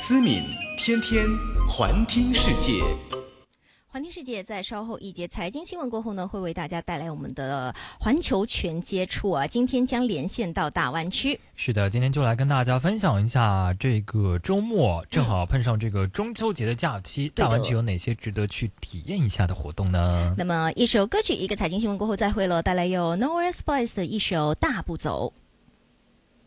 思敏天天环听世界。 环听世界在稍后一节财经新闻过后呢，会为大家带来我们的环球全接触啊。今天将连线到大湾区。 是的，今天就来跟大家分享一下这个周末正好碰上这个中秋节的假期，大湾区有哪些值得去体验一下的活动呢？ 那么一首歌曲，一个财经新闻过后再会了，带来有 Nowhere Spice 的一首《大步走》。